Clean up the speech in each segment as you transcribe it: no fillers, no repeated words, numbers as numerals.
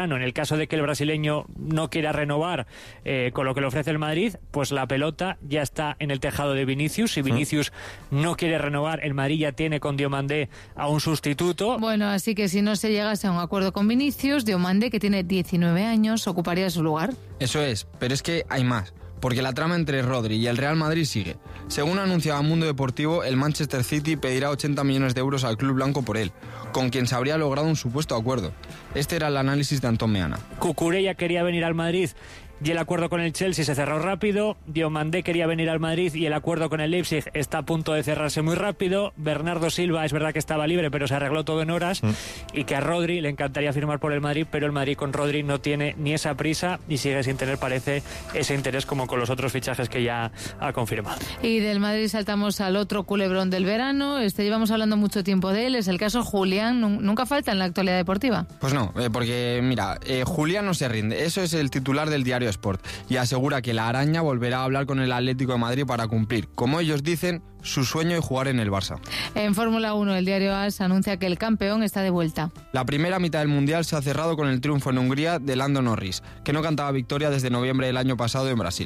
En el caso de que el brasileño no quiera renovar con lo que le ofrece el Madrid, pues la pelota ya está en el tejado de Vinicius. Si Vinicius no quiere renovar, el Madrid ya tiene con Diomandé a un sustituto. Bueno, así que si no se llegase a un acuerdo con Vinicius, Diomandé, que tiene 19 años, ocuparía su lugar. Eso es, pero es que hay más. Porque la trama entre Rodri y el Real Madrid sigue. Según anunciaba Mundo Deportivo, el Manchester City pedirá 80 millones de euros al club blanco por él, con quien se habría logrado un supuesto acuerdo. Este era el análisis de Antón Meana. Cucurella quería venir al Madrid y el acuerdo con el Chelsea se cerró rápido. Diomandé quería venir al Madrid y el acuerdo con el Leipzig está a punto de cerrarse muy rápido. Bernardo Silva es verdad que estaba libre, pero se arregló todo en horas. Y que a Rodri le encantaría firmar por el Madrid, pero el Madrid con Rodri no tiene ni esa prisa y sigue sin tener, parece, ese interés como con los otros fichajes que ya ha confirmado. Y del Madrid saltamos al otro culebrón del verano. Llevamos hablando mucho tiempo de él. Es el caso Julián. Nunca falta en la actualidad deportiva. Pues no, porque mira, Julián no se rinde. Eso es el titular del diario Sport y asegura que la araña volverá a hablar con el Atlético de Madrid para cumplir, como ellos dicen, su sueño de jugar en el Barça. En Fórmula 1, el diario AS anuncia que el campeón está de vuelta. La primera mitad del Mundial se ha cerrado con el triunfo en Hungría de Lando Norris, que no cantaba victoria desde noviembre del año pasado en Brasil.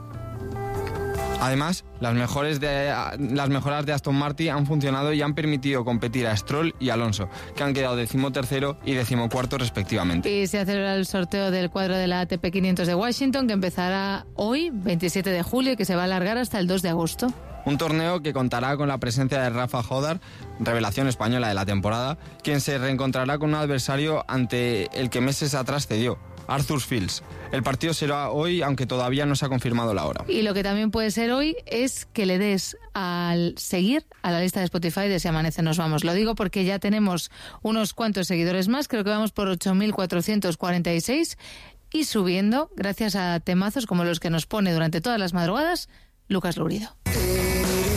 Además, las mejoras de Aston Martin han funcionado y han permitido competir a Stroll y Alonso, que han quedado 13º y 14º respectivamente. Y se celebra el sorteo del cuadro de la ATP 500 de Washington, que empezará hoy, 27 de julio, y que se va a alargar hasta el 2 de agosto. Un torneo que contará con la presencia de Rafa Jodar, revelación española de la temporada, quien se reencontrará con un adversario ante el que meses atrás cedió, Arthur Fields. El partido será hoy, aunque todavía no se ha confirmado la hora. Y lo que también puede ser hoy es que le des al seguir a la lista de Spotify de Si Amanece Nos Vamos. Lo digo porque ya tenemos unos cuantos seguidores más, creo que vamos por 8.446 y subiendo, gracias a temazos como los que nos pone durante todas las madrugadas Lucas Lurido.